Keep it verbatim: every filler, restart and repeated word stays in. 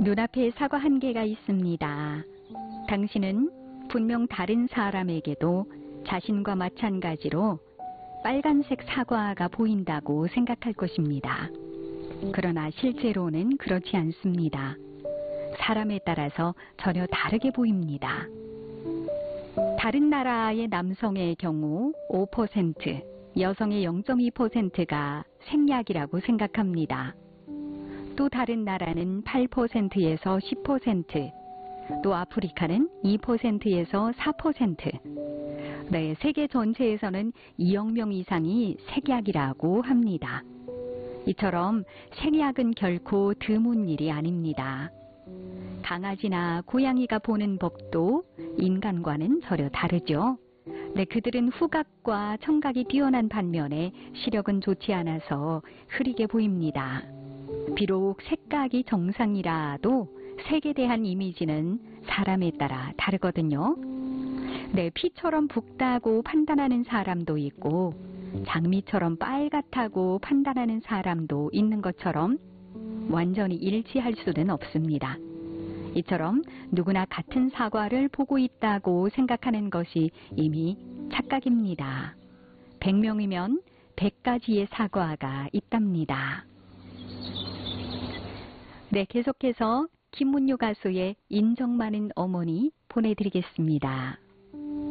눈앞에 사과 한 개가 있습니다. 당신은 분명 다른 사람에게도 자신과 마찬가지로 빨간색 사과가 보인다고 생각할 것입니다. 그러나 실제로는 그렇지 않습니다. 사람에 따라서 전혀 다르게 보입니다. 다른 나라의 남성의 경우 오 퍼센트, 여성의 영 점 이 퍼센트가 생약이라고 생각합니다. 또 다른 나라는 팔 퍼센트에서 십 퍼센트, 또 아프리카는 이 퍼센트에서 사 퍼센트, 네, 세계 전체에서는 이억 명 이상이 색약이라고 합니다. 이처럼 생약은 결코 드문 일이 아닙니다. 강아지나 고양이가 보는 법도 인간과는 전혀 다르죠. 네, 그들은 후각과 청각이 뛰어난 반면에 시력은 좋지 않아서 흐리게 보입니다. 비록 색각이 정상이라도 색에 대한 이미지는 사람에 따라 다르거든요. 네, 피처럼 붉다고 판단하는 사람도 있고 장미처럼 빨갛다고 판단하는 사람도 있는 것처럼 완전히 일치할 수는 없습니다. 이처럼 누구나 같은 사과를 보고 있다고 생각하는 것이 이미 착각입니다. 백 명이면 백 가지의 사과가 있답니다. 네, 계속해서 김문효 가수의 인정 많은 어머니 보내드리겠습니다.